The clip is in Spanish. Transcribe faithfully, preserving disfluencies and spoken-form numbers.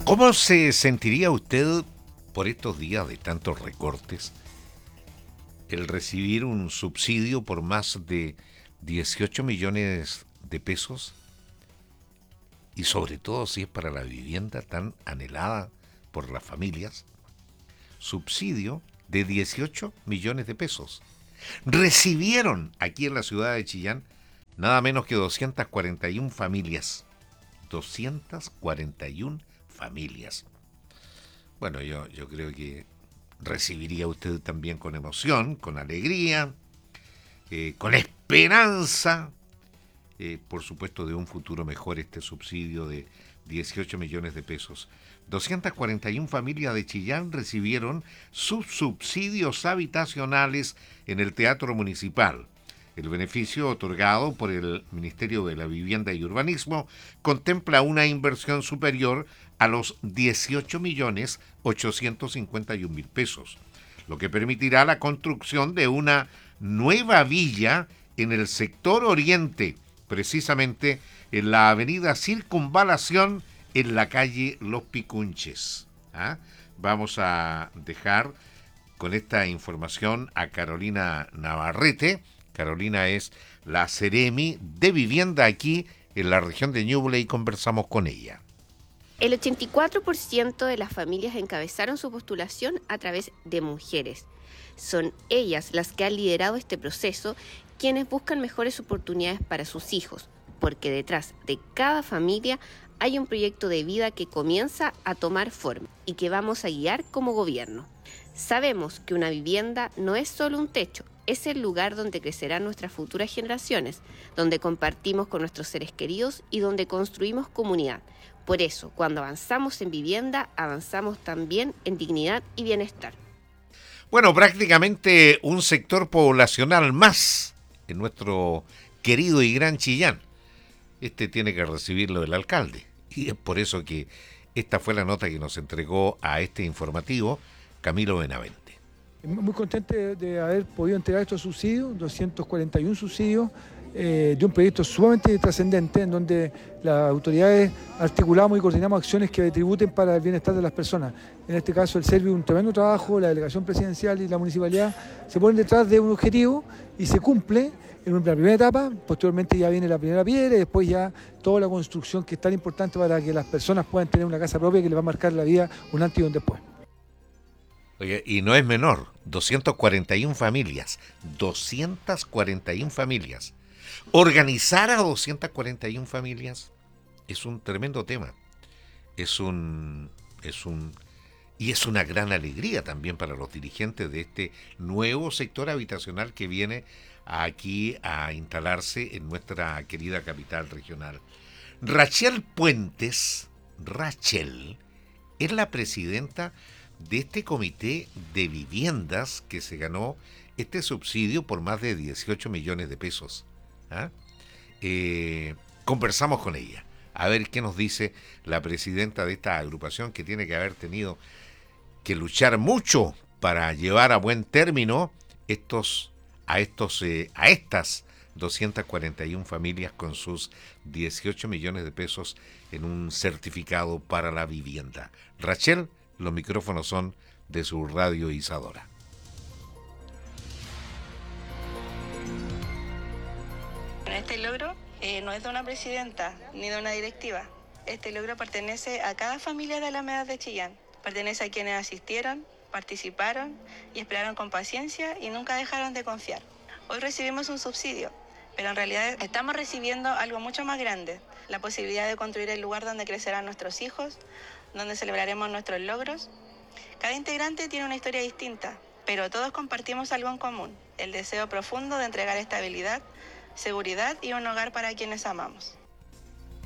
¿Cómo se sentiría usted por estos días de tantos recortes el recibir un subsidio por más de dieciocho millones de pesos? Y sobre todo si es para la vivienda tan anhelada por las familias. Subsidio de dieciocho millones de pesos. Recibieron aquí en la ciudad de Chillán nada menos que doscientas cuarenta y una familias. doscientas cuarenta y una familias. Bueno, yo, yo creo que recibiría usted también con emoción, con alegría, eh, con esperanza, eh, por supuesto, de un futuro mejor este subsidio de dieciocho millones de pesos. doscientas cuarenta y una familias de Chillán recibieron sus subsidios habitacionales en el Teatro Municipal. El beneficio otorgado por el Ministerio de la Vivienda y Urbanismo contempla una inversión superior a los dieciocho millones ochocientos cincuenta y un mil pesos, lo que permitirá la construcción de una nueva villa en el sector oriente, precisamente en la avenida Circunvalación, en la calle Los Picunches. ¿Ah? Vamos a dejar con esta información a Carolina Navarrete. Carolina es la Seremi de Vivienda aquí en la región de Ñuble y conversamos con ella. El ochenta y cuatro por ciento de las familias encabezaron su postulación a través de mujeres. Son ellas las que han liderado este proceso, quienes buscan mejores oportunidades para sus hijos, porque detrás de cada familia hay un proyecto de vida que comienza a tomar forma y que vamos a guiar como gobierno. Sabemos que una vivienda no es solo un techo, es el lugar donde crecerán nuestras futuras generaciones, donde compartimos con nuestros seres queridos y donde construimos comunidad. Por eso, cuando avanzamos en vivienda, avanzamos también en dignidad y bienestar. Bueno, prácticamente un sector poblacional más en nuestro querido y gran Chillán. Este tiene que recibirlo el alcalde. Y es por eso que esta fue la nota que nos entregó a este informativo Camilo Benavente. Muy contento de, de haber podido entregar estos subsidios, doscientos cuarenta y uno subsidios, eh, de un proyecto sumamente trascendente en donde las autoridades articulamos y coordinamos acciones que tributen para el bienestar de las personas. En este caso el Servio, un tremendo trabajo, la delegación presidencial y la municipalidad se ponen detrás de un objetivo y se cumple en una primera etapa, posteriormente ya viene la primera piedra y después ya toda la construcción que es tan importante para que las personas puedan tener una casa propia que les va a marcar la vida un antes y un después. Oye, y no es menor, doscientas cuarenta y una familias, doscientas cuarenta y una familias. Organizar a doscientas cuarenta y una familias es un tremendo tema. Es un, es un, y es una gran alegría también para los dirigentes de este nuevo sector habitacional que viene aquí a instalarse en nuestra querida capital regional. Rachel Puentes, Rachel, es la presidenta de este comité de viviendas que se ganó este subsidio por más de dieciocho millones de pesos. ¿Ah? Eh, conversamos con ella, a ver qué nos dice la presidenta de esta agrupación que tiene que haber tenido que luchar mucho para llevar a buen término estos, a, estos, eh, a estas doscientas cuarenta y una familias con sus dieciocho millones de pesos en un certificado para la vivienda. Rachel, los micrófonos son de su radio Isadora. Este logro eh, no es de una presidenta ni de una directiva. Este logro pertenece a cada familia de Alameda de Chillán. Pertenece a quienes asistieron, participaron y esperaron con paciencia y nunca dejaron de confiar. Hoy recibimos un subsidio, pero en realidad estamos recibiendo algo mucho más grande, la posibilidad de construir el lugar donde crecerán nuestros hijos, donde celebraremos nuestros logros. Cada integrante tiene una historia distinta, pero todos compartimos algo en común, el deseo profundo de entregar estabilidad, seguridad y un hogar para quienes amamos.